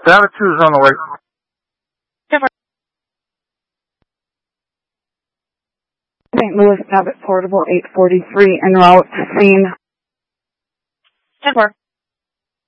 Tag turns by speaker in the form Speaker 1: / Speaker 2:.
Speaker 1: Abbott 2 is on the way.
Speaker 2: St. Louis Abbott Portable 843 en route to scene.
Speaker 3: 10-4.